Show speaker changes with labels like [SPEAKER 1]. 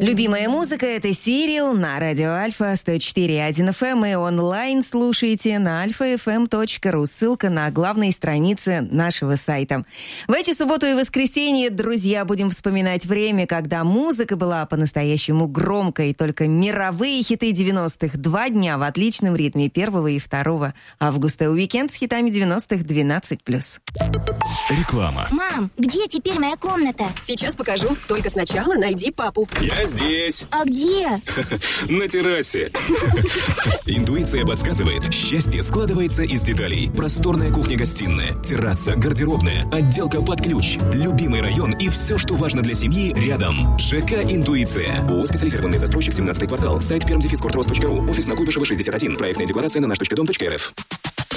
[SPEAKER 1] Любимая музыка — это Сирил на радио Альфа 104.1 FM и онлайн слушайте на alfafm.ru. Ссылка на главные страницы нашего сайта. В эти субботу и воскресенье, друзья, будем вспоминать время, когда музыка была по-настоящему громкой. Только мировые хиты 90-х. 2 дня в отличном ритме 1 и 2 августа. Уикенд с хитами 90-х 12+.
[SPEAKER 2] Реклама.
[SPEAKER 3] Мам, где теперь моя комната?
[SPEAKER 4] Сейчас покажу. Только сначала найди папу.
[SPEAKER 2] Я здесь.
[SPEAKER 3] А где?
[SPEAKER 2] На террасе. Интуиция подсказывает, счастье складывается из деталей. Просторная кухня-гостиная, терраса, гардеробная, отделка под ключ, любимый район и все, что важно для семьи, рядом. ЖК «Интуиция». ООО «Специализированный застройщик», 17-й квартал. Сайт perm-куртрос.ру. Офис на Куйбышева, 61. Проектная декларация на наш.дом.рф.